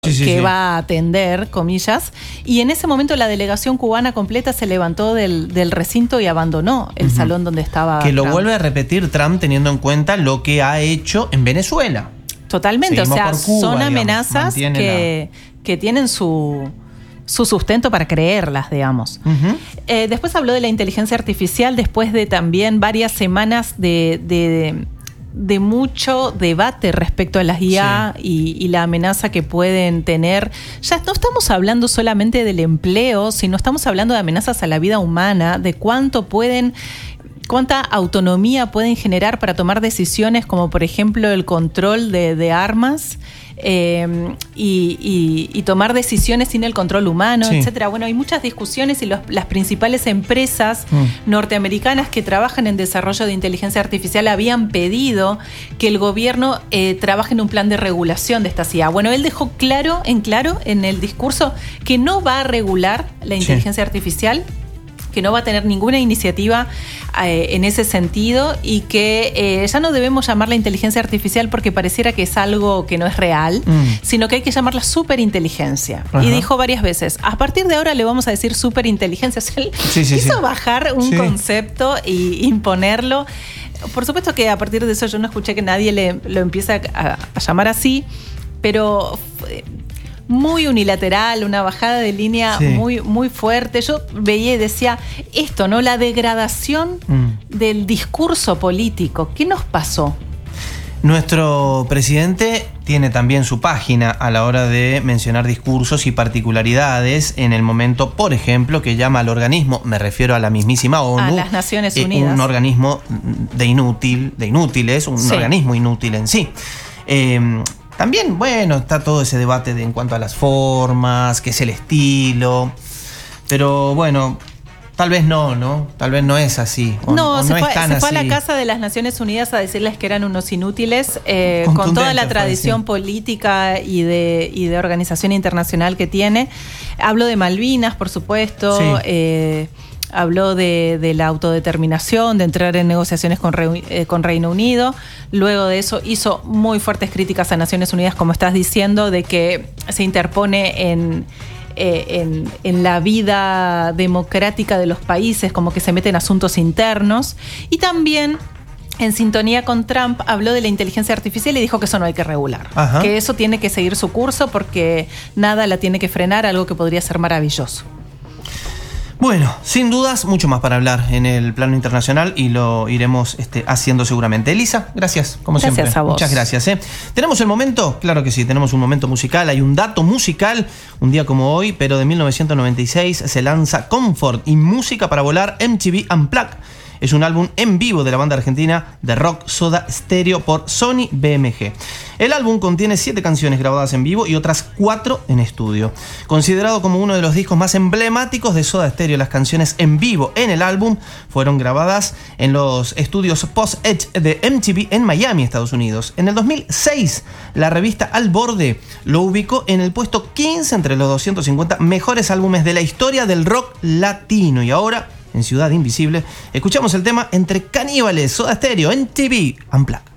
que va a atender, comillas, y en ese momento la delegación cubana completa se levantó del recinto y abandonó el salón donde estaba Que lo Trump. vuelve a repetir Trump teniendo en cuenta lo que ha hecho en Venezuela. Totalmente, Seguimos o sea, por Cuba, son digamos, amenazas que tienen su sustento para creerlas, digamos. Después habló de la inteligencia artificial, después de también varias semanas de mucho debate respecto a las IA y la amenaza que pueden tener. Ya no estamos hablando solamente del empleo, sino estamos hablando de amenazas a la vida humana, de cuánta autonomía pueden generar para tomar decisiones, como por ejemplo el control de armas, y tomar decisiones sin el control humano, etcétera. Bueno, hay muchas discusiones y las principales empresas norteamericanas que trabajan en desarrollo de inteligencia artificial habían pedido que el gobierno trabaje en un plan de regulación de esta IA. Bueno, él dejó claro en el discurso que no va a regular la inteligencia artificial, que no va a tener ninguna iniciativa en ese sentido y que ya no debemos llamarla inteligencia artificial porque pareciera que es algo que no es real, sino que hay que llamarla superinteligencia. Y dijo varias veces, a partir de ahora le vamos a decir superinteligencia. O sea, él quiso bajar un concepto y imponerlo. Por supuesto que a partir de eso yo no escuché que nadie lo empiece a llamar así, pero muy unilateral, una bajada de línea muy, muy fuerte. Yo veía y decía, esto, ¿no? La degradación del discurso político. ¿Qué nos pasó? Nuestro presidente tiene también su página a la hora de mencionar discursos y particularidades en el momento, por ejemplo, que llama al organismo, me refiero a la mismísima ONU, a las Naciones Unidas, un organismo de inútiles, un organismo inútil en sí. También, bueno, está todo ese debate en cuanto a las formas, qué es el estilo, pero bueno, tal vez no, tal vez no es así. Se fue a la Casa de las Naciones Unidas a decirles que eran unos inútiles, con toda la tradición política y de organización internacional que tiene. Habló de Malvinas, por supuesto. Habló de la autodeterminación, de entrar en negociaciones con Reino Unido. Luego de eso hizo muy fuertes críticas a Naciones Unidas, como estás diciendo, de que se interpone en la vida democrática de los países, como que se mete en asuntos internos. Y también, en sintonía con Trump, habló de la inteligencia artificial y dijo que eso no hay que regular. Que eso tiene que seguir su curso porque nada la tiene que frenar, algo que podría ser maravilloso. Bueno, sin dudas, mucho más para hablar en el plano internacional y lo iremos haciendo seguramente. Elisa, gracias, como siempre. Gracias a vos. Muchas gracias. ¿Tenemos el momento? Claro que sí, tenemos un momento musical. Hay un dato musical, un día como hoy, pero de 1996, se lanza Comfort y Música para Volar MTV Unplugged. Es un álbum en vivo de la banda argentina de rock Soda Stereo por Sony BMG. El álbum contiene 7 canciones grabadas en vivo y otras 4 en estudio. Considerado como uno de los discos más emblemáticos de Soda Stereo, las canciones en vivo en el álbum fueron grabadas en los estudios Post-Edge de MTV en Miami, Estados Unidos. En el 2006, la revista Al Borde lo ubicó en el puesto 15 entre los 250 mejores álbumes de la historia del rock latino. Y ahora, en Ciudad Invisible, escuchamos el tema Entre Caníbales, Soda Stereo, MTV Unplugged.